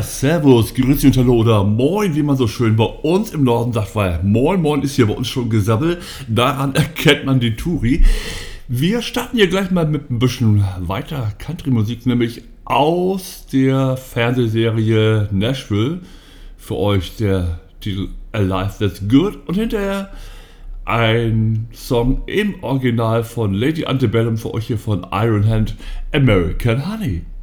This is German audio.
Servus, Grüezi und Hallo oder Moin, wie man so schön bei uns im Norden sagt, weil Moin Moin ist hier bei uns schon gesabbelt. Daran erkennt man die Turi. Wir starten hier gleich mal mit ein bisschen weiter Country-Musik, nämlich aus der Fernsehserie Nashville. Für euch der Titel Alive That's Good und hinterher ein Song im Original von Lady Antebellum für euch hier von Iron Hand, American Honey.